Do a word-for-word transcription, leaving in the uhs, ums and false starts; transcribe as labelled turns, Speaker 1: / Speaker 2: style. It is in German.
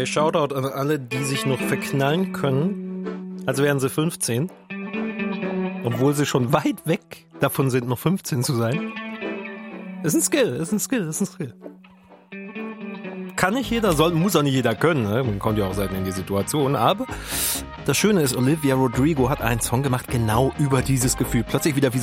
Speaker 1: Hey, Shoutout an alle, die sich noch verknallen können, als wären sie fünfzehn. Obwohl sie schon weit weg davon sind, noch fünfzehn zu sein. Ist ein Skill, ist ein Skill, ist ein Skill. Kann nicht jeder, soll, muss auch nicht jeder können. Ne? Man kommt ja auch selten in die Situation. Aber das Schöne ist, Olivia Rodrigo hat einen Song gemacht, genau über dieses Gefühl. Plötzlich wieder wie so